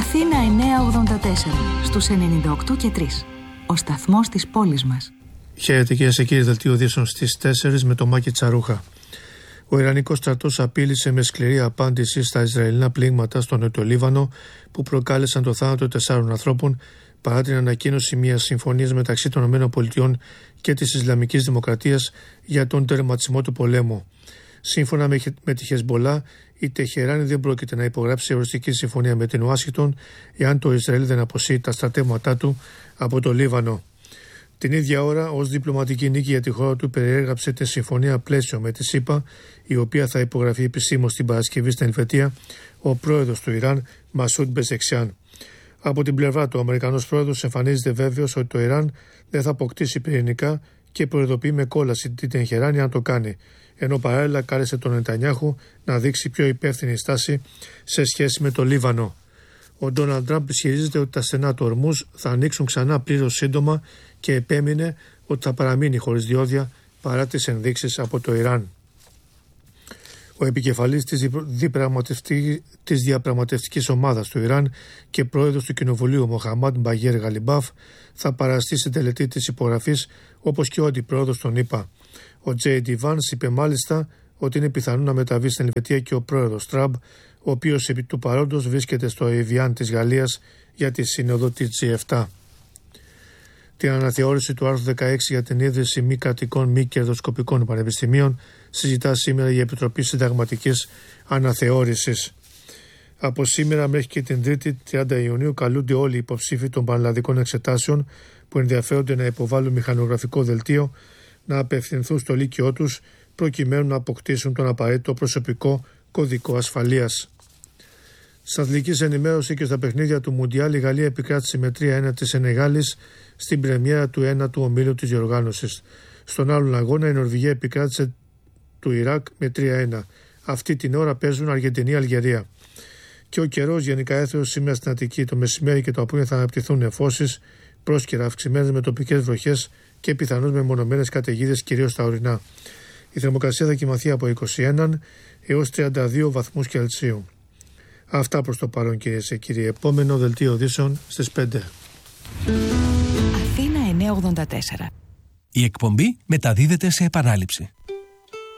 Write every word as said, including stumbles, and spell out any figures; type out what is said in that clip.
Αθήνα εννιακόσια ογδόντα τέσσερα, στους ενενήντα οκτώ και τρία. Ο σταθμός της πόλης μας. Χαίρετε κυρίες και κύριοι, δελτίο ειδήσεων στις τέσσερις με το Μάκη Τσαρούχα. Ο Ιρανικός στρατός απείλησε με σκληρή απάντηση στα Ισραηλινά πλήγματα στο Νότιο Λίβανο που προκάλεσαν το θάνατο τεσσάρων ανθρώπων παρά την ανακοίνωση μιας συμφωνίας μεταξύ των ΗΠΑ και της Ισλαμικής Δημοκρατίας για τον τερματισμό του πολέμου. Σύμφωνα με τη Χεσμπολά, η Τεχεράνη δεν πρόκειται να υπογράψει οριστική συμφωνία με την Ουάσιγκτον εάν το Ισραήλ δεν αποσύρει τα στρατεύματά του από το Λίβανο. Την ίδια ώρα, ως διπλωματική νίκη για τη χώρα του, περιέγραψε τη συμφωνία πλαίσιο με τη ΣΥΠΑ, η οποία θα υπογραφεί επισήμως την Παρασκευή στην Ελβετία, ο πρόεδρος του Ιράν, Μασούντ Πεζεξιάν. Από την πλευρά του, ο Αμερικανός πρόεδρος εμφανίζεται βέβαιος ότι το Ιράν δεν θα αποκτήσει πυρηνικά και προειδοποιεί με κόλαση την Τεχεράνη αν το κάνει, ενώ παράλληλα κάλεσε τον Νετανιάχου να δείξει πιο υπεύθυνη στάση σε σχέση με το Λίβανο. Ο Ντόναλντ Τραμπ ισχυρίζεται ότι τα στενά του Ορμούζ θα ανοίξουν ξανά πλήρως σύντομα και επέμεινε ότι θα παραμείνει χωρίς διόδια παρά τις ενδείξεις από το Ιράν. Ο επικεφαλής της, διπραγματευτική, της διαπραγματευτικής ομάδας του Ιράν και πρόεδρος του Κοινοβουλίου Μοχαμάντ Μπαγέρ Γαλιμπάφ θα παραστεί στην τελετή της υπογραφής, όπως και ο αντιπρόεδρος των ΗΠΑ. Ο Τζέι Ντι Βάνς είπε μάλιστα ότι είναι πιθανό να μεταβεί στην Ελβετία και ο πρόεδρος Τραμπ, ο οποίος επί του παρόντος βρίσκεται στο Εβιάν της Γαλλίας για τη σύνοδο της τζι επτά. Την αναθεώρηση του άρθρου δεκαέξι για την ίδρυση μη κρατικών μη κερδοσκοπικών πανεπιστημίων συζητά σήμερα η Επιτροπή Συνταγματικής Αναθεώρησης. Από σήμερα μέχρι και την Τρίτη τριάντα Ιουνίου καλούνται όλοι οι υποψήφοι των πανελλαδικών εξετάσεων που ενδιαφέρονται να υποβάλουν μηχανογραφικό δελτίο να απευθυνθούν στο λύκειό τους προκειμένου να αποκτήσουν τον απαραίτητο προσωπικό κωδικό ασφαλείας. Στα αθλητική ενημέρωση και στα παιχνίδια του Μουντιάλ, η Γαλλία επικράτησε με τρία ένα της Σενεγάλης στην πρεμιέρα του ένατου ομίλου της διοργάνωσης. Στον άλλον αγώνα η Νορβηγία επικράτησε του Ιράκ με τρία ένα. Αυτή την ώρα παίζουν Αργεντινή-Αλγερία. Και ο καιρός γενικά έθεος σήμερα στην Αττική. Το μεσημέρι και το απόγευμα θα αναπτυχθούν νεφώσεις, πρόσκαιρα αυξημένες με τοπικές βροχές και πιθανώς με μονομένες καταιγίδες κυρίως στα ορεινά. Η θερμοκρασία θα κυμανθεί από είκοσι ένα έως τριάντα δύο βαθμούς Κελσίου. Αυτά προς το παρόν κυρίες και κύριοι. Επόμενο δελτίο ειδήσεων στις πέντε. Αθήνα εννιακόσια ογδόντα τέσσερα. Η εκπομπή μεταδίδεται σε επανάληψη.